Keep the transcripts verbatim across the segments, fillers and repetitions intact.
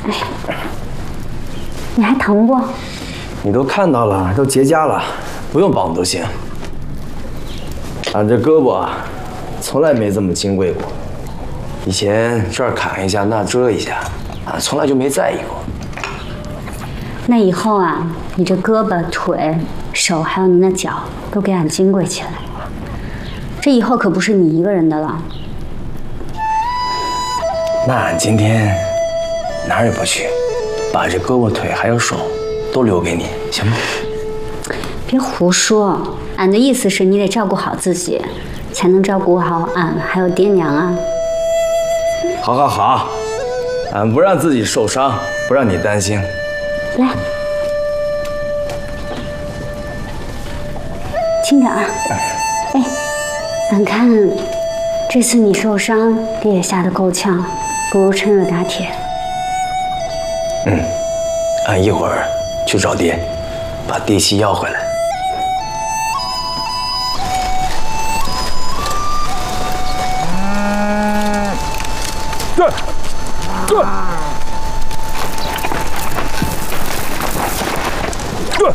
哎，你还疼不？ 你都看到了，都结痂了，不用绑都行。俺这胳膊啊，从来没这么金贵过。以前这儿砍一下，那遮一下，啊，从来就没在意过。 那以后啊，你这胳膊、腿、手，还有你那脚，都给俺金贵起来。这以后可不是你一个人的了。 那俺今天哪儿也不去，把这胳膊、腿还有手都留给你，行吗？ 别胡说，俺的意思是你得照顾好自己，才能照顾好俺还有爹娘啊。 好好好，俺不让自己受伤，不让你担心。 来，轻点啊！哎，俺看这次你受伤，爹也吓得够呛，不如趁热打铁。 嗯，俺一会儿去找爹，把地契要回来。 对，对，对。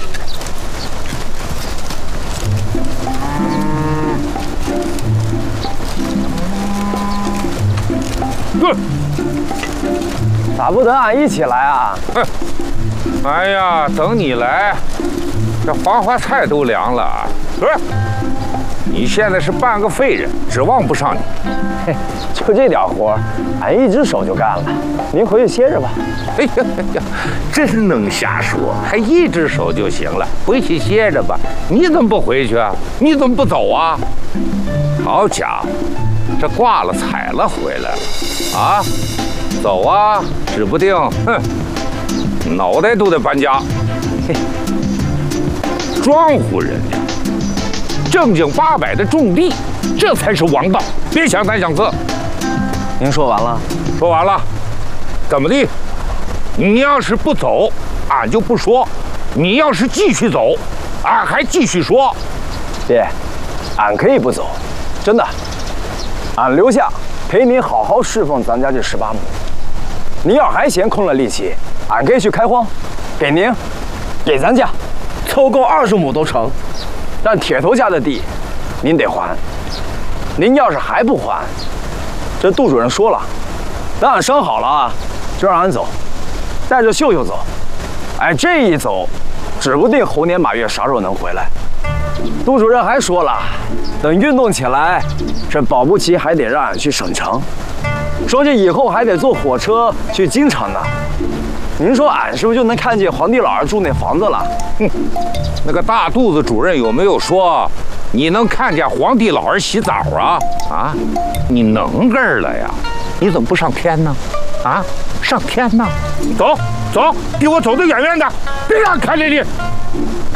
对， 咋不等俺一起来啊？ 哼，哎呀，等你来，这黄花菜都凉了。对，你现在是半个废人，指望不上你。 嘿，就这点活，俺一只手就干了。您回去歇着吧。 哎呀呀，真能瞎说，还一只手就行了，回去歇着吧。你怎么不回去啊？你怎么不走啊？好家伙，这挂了彩了回来了啊！走啊，指不定，哼，脑袋都得搬家。嘿，庄户人家正经八百的种地，这才是王道，别想三想四。 您说完了？ 说完了。怎么的？你要是不走，俺就不说；你要是继续走，俺还继续说。 爹，俺可以不走，真的。俺留下陪您好好侍奉咱家这十八亩。您要还嫌空了力气，俺可以去开荒，给您，给咱家，凑够二十亩都成。但铁头家的地，您得还。您要是还不还，这杜主任说了，等俺伤好了啊，就让俺走，带着秀秀走。哎，这一走，指不定猴年马月啥时候能回来。杜主任还说了，等运动起来，这保不齐还得让俺去省城，说这以后还得坐火车去京城呢。您说俺是不是就能看见皇帝老儿住那房子了？ 哼，那个大肚子主任有没有说你能看见皇帝老儿洗澡啊？啊，你能个儿了呀？你怎么不上天呢？啊，上天呢？走走，给我走得远远的，别让看见你。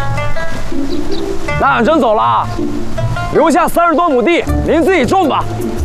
那俺真走了，留下三十多亩地，您自己种吧。